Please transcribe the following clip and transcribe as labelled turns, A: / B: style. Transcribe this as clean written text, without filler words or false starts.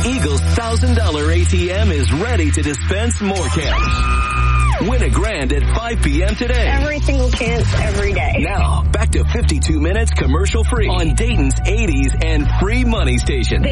A: Eagle's $1,000 ATM is ready to dispense more cash. Win a grand at 5 p.m. today.
B: Every single chance, every day.
A: Now, back to 52 minutes commercial free on Dayton's 80s and free money station.